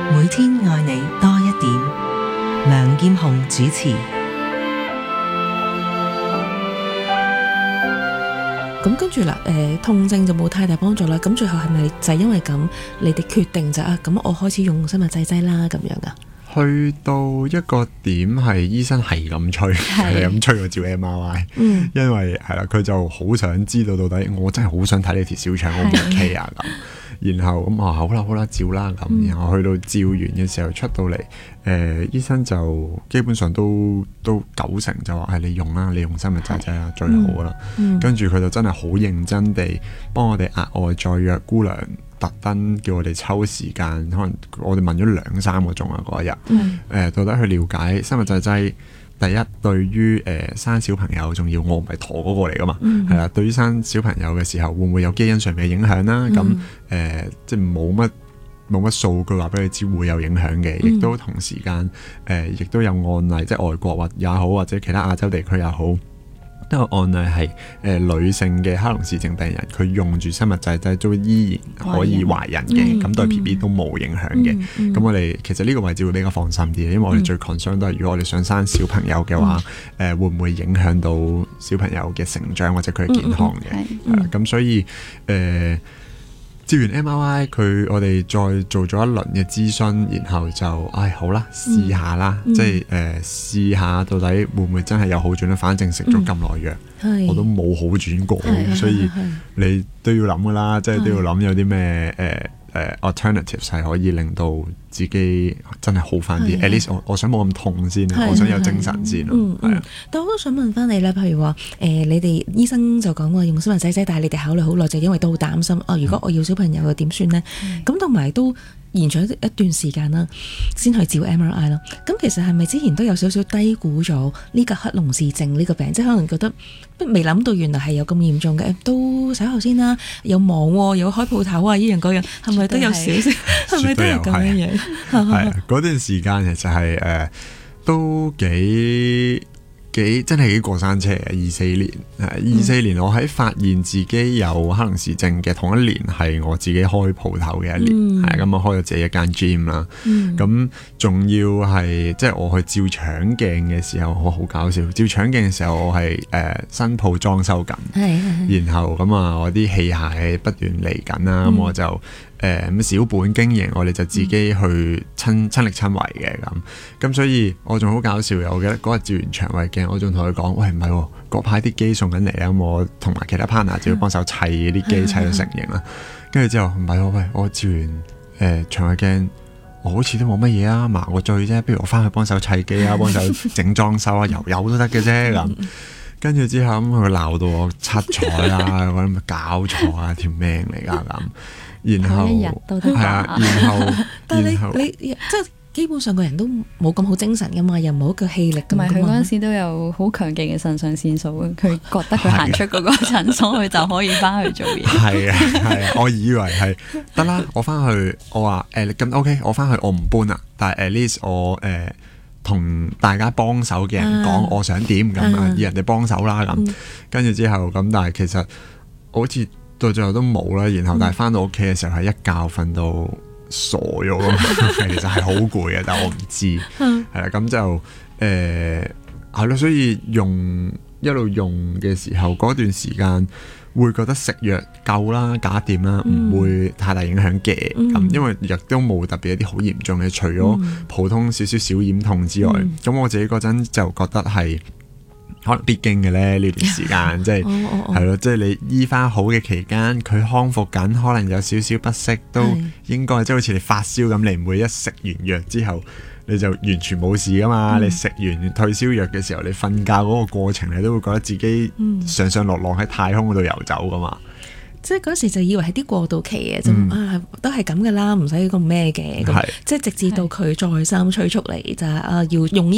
每天愛你多一點。梁劍虹主持。 咁跟住啦，痛症就冇太大幫助啦。咁最後係咪就係因為咁，你哋決定就咁我開始用生物製劑啦咁樣噶？ 去到一個點係醫生係咁催，係咁催我照 MRI，因為係啦，佢就好想知道到底我真係好想睇你條小腸 O 唔 OK 啊咁。然後咁好啦照啦咁，然後去到照完嘅時候出到嚟，醫生就基本上都90%就話係你用啦，你用生物製劑啦最好啦。跟住佢就真係好認真地幫我哋額外再約姑娘，特登叫我哋抽時間，可能我哋問咗2-3個鐘啊嗰一日，到底去了解生物製劑。第一，對於生小朋友，仲要我唔係陀嗰個嚟噶嘛，係啦。對於生小朋友嘅時候，會唔會有基因上面嘅影響啦？咁即係冇乜數據話俾你知會有影響嘅，亦都同時間亦都有案例，即係外國或也好，或者其他亞洲地區也好。都有案例係女性嘅克隆氏症病人，佢用住生物製劑都依然可以懷孕嘅，咁對 BB 都冇影響嘅。咁我哋其實呢個位置會比較放心啲，因為我哋最 concern 都係如果我哋想生小朋友嘅話，會唔會影響到小朋友嘅成長或者佢嘅健康嘅？咁所以照完 MRI 我哋再做咗一輪嘅諮詢，然後就好啦，試下啦，即係試下到底會唔會真係有好轉咧？反正食咗咁耐藥，我都冇好轉過，所以你都要諗噶啦，即係都要諗有啲咩alternatives 係可以令到自己真係好翻啲。At least 我想冇咁痛先，我想有精神先。 但我都想問翻你咧，譬如話你哋醫生就講話用生物製劑，但係你哋考慮好耐，就因為都好擔心如果我要小朋友又點算呢？咁同埋都延長一段時間啦，先去照 MRI 啦。咁其實係咪之前都有少少低估咗呢個克隆氏症呢個病？即係可能覺得未諗到原來係有咁嚴重嘅，都稍後先啦。又忙又開鋪頭啊，依樣嗰樣，係咪都有少少？係咪都係咁樣樣？ 係嗰段時間其實係都幾真係幾過山車嘅。24年我喺發現自己有克隆氏症嘅同一年，係我自己開鋪頭嘅一年，係咁我開咗自己一間 gym 啦。咁仲要係即係我去照腸鏡嘅時候，我好搞笑。照腸鏡嘅時候，我係新鋪裝修緊，然後咁我啲器械不斷嚟緊啦，咁我就小本經營，我哋就自己去親力親為嘅咁所以我仲好搞笑嘅。我記得嗰日照完腸胃鏡，我仲同佢講：喂，唔係嗰排啲機送緊嚟啊！咁我同埋其他 partner 就要幫手砌啲機，砌到成型啦。跟住之後唔係喂，我照完腸胃鏡，我好似都冇乜嘢啊，麻個醉啫。不如我翻去幫手砌機啊，幫手整裝修啊，有都得嘅啫咁。跟住之後咁佢鬧到我七彩啦，我諗咪搞錯啊，條命嚟㗎咁。然後係啊，然後你即係基本上個人都冇咁好精神噶嘛，又冇一個氣力咁。 同埋佢嗰陣時都有好強勁嘅腎上腺素，佢覺得佢行出嗰個診所，佢就可以翻去做嘢。係啊，我以為係得啦，我翻去，我話咁 OK， 我翻去我唔搬啦，但係 at least 我同大家幫手嘅人講我想點咁啊，要人哋幫手啦咁。跟住之後咁，但係其實好似到最後都冇啦。然後但係翻到屋企嘅時候係一覺瞓到傻咗咯，其實係好攰嘅，但係我唔知係啦。咁就係咯，所以一路用嘅時候嗰段時間會覺得食藥夠啦，搞掂啦，唔會太大影響嘅咁，因為亦都冇特別一啲好嚴重嘅，除咗普通少少小染痛之外，咁我自己嗰陣就覺得係可能必經嘅咧呢段時間，即係係咯，即係你醫翻好嘅期間，佢康復緊，可能有少少不適，都應該即係好似你發燒咁，你唔會一食完藥之後你就完全冇事噶嘛。你食完退燒藥嘅時候，你瞓覺嗰個過程，你都會覺得自己上上落落喺太空嗰度游走噶嘛。 即係嗰時就以為係啲過渡期嘅，就都係咁噶啦，唔使咁咩嘅。咁即係直至到佢再三催促你就係要用